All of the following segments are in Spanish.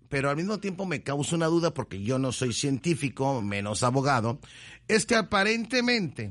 pero al mismo tiempo me causa una duda porque yo no soy científico, menos abogado, es que aparentemente,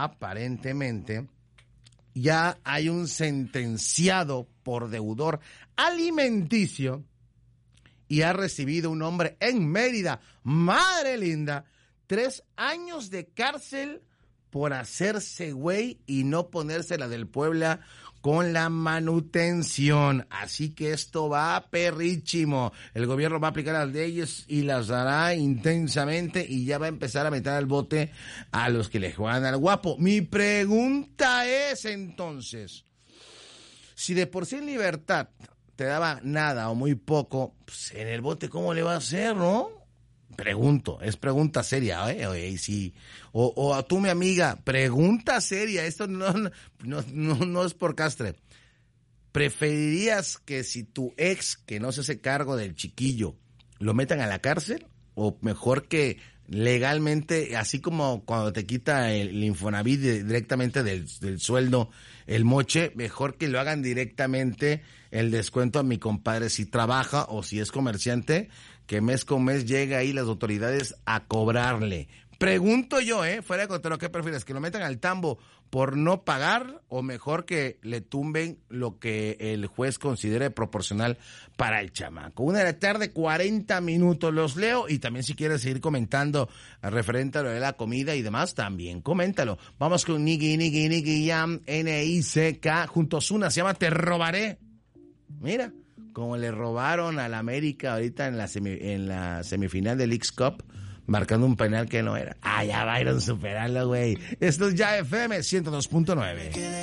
ya hay un sentenciado por deudor alimenticio y ha recibido un hombre en Mérida, madre linda, 3 años de cárcel por hacerse güey y no ponerse la del Puebla con la manutención. Así que esto va perrísimo. El gobierno va a aplicar las leyes y las hará intensamente y ya va a empezar a meter al bote a los que le juegan al guapo. Mi pregunta es entonces, si de por sí en libertad te daba nada o muy poco, pues en el bote ¿cómo le va a hacer, no? Pregunto, es pregunta seria, Oye, sí. O a tú, mi amiga, pregunta seria, esto no es por castre. ¿Preferirías que si tu ex, que no se hace cargo del chiquillo, lo metan a la cárcel? ¿O mejor que legalmente, así como cuando te quita el Infonavit directamente del sueldo, el moche, mejor que lo hagan directamente el descuento a mi compadre si trabaja o si es comerciante, que mes con mes llega ahí las autoridades a cobrarle? Pregunto yo, fuera de contexto, ¿qué prefieres? ¿Que lo metan al tambo por no pagar o mejor que le tumben lo que el juez considere proporcional para el chamaco? 1:40 p.m, los leo y también si quieres seguir comentando referente a lo de la comida y demás, también coméntalo. Vamos con Nicky Jam, N-I-C-K, junto a Ozuna, se llama Te Robaré. Mira, como le robaron al América ahorita en la semifinal del Leagues Cup, marcando un penal que no era. Ya va a ir a superarlo, güey. Esto es Ya FM 102.9.